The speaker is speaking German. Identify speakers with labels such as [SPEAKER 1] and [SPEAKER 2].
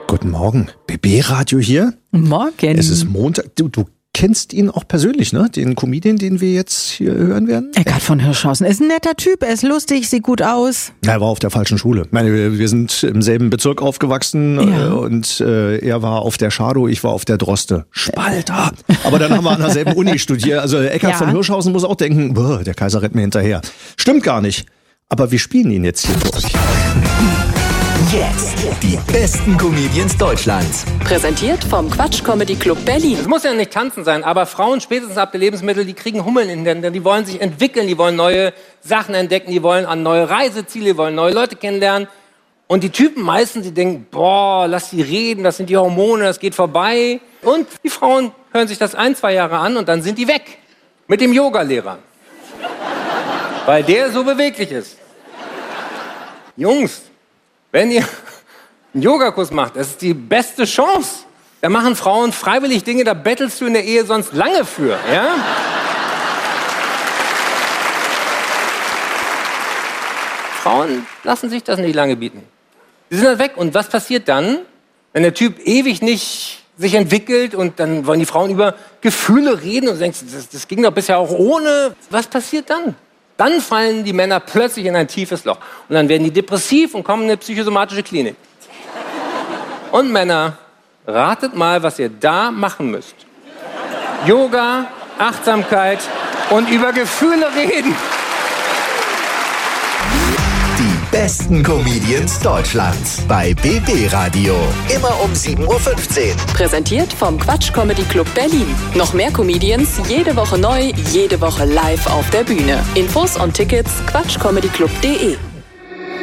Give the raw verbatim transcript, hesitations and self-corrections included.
[SPEAKER 1] Guten Morgen. B B-Radio hier.
[SPEAKER 2] Morgen.
[SPEAKER 1] Es ist Montag. Du, du kennst ihn auch persönlich, ne? Den Comedian, den wir jetzt hier hören werden?
[SPEAKER 2] Eckhard von Hirschhausen ist ein netter Typ, er ist lustig, sieht gut aus.
[SPEAKER 1] Er war auf der falschen Schule. Ich meine, wir, wir sind im selben Bezirk aufgewachsen
[SPEAKER 2] Ja.
[SPEAKER 1] äh, und äh, er war auf der Schadow, ich war auf der Droste. Spalter! Aber dann haben wir an derselben Uni studiert. Also Eckhard
[SPEAKER 2] Ja.
[SPEAKER 1] von Hirschhausen muss auch denken, boah, der Kaiser rennt mir hinterher. Stimmt gar nicht. Aber wir spielen ihn jetzt hier für euch.
[SPEAKER 3] Jetzt die besten Comedians Deutschlands.
[SPEAKER 4] Präsentiert vom Quatsch Comedy Club Berlin.
[SPEAKER 5] Es muss ja nicht tanzen sein, aber Frauen spätestens ab der Lebensmittel, die kriegen Hummeln in den Händen, die wollen sich entwickeln, die wollen neue Sachen entdecken, die wollen an neue Reiseziele, die wollen neue Leute kennenlernen. Und die Typen meistens, die denken, boah, lass die reden, das sind die Hormone, das geht vorbei. Und die Frauen hören sich das ein, zwei Jahre an und dann sind die weg. Mit dem Yogalehrer. Weil der so beweglich ist. Jungs, wenn ihr einen Yogakurs macht, das ist die beste Chance. Da machen Frauen freiwillig Dinge, da bettelst du in der Ehe sonst lange für, ja? Frauen lassen sich das nicht lange bieten. Die sind dann weg. Und was passiert dann, wenn der Typ ewig nicht sich entwickelt und dann wollen die Frauen über Gefühle reden und du denkst, das, das ging doch bisher auch ohne. Was passiert dann? Dann fallen die Männer plötzlich in ein tiefes Loch. Und dann werden die depressiv und kommen in eine psychosomatische Klinik. Und Männer, ratet mal, was ihr da machen müsst. Yoga, Achtsamkeit und über Gefühle reden.
[SPEAKER 3] Die besten Comedians Deutschlands bei B B-Radio. Immer um sieben Uhr fünfzehn.
[SPEAKER 4] Präsentiert vom Quatsch Comedy Club Berlin. Noch mehr Comedians, jede Woche neu, jede Woche live auf der Bühne. Infos und Tickets quatschcomedyclub punkt de.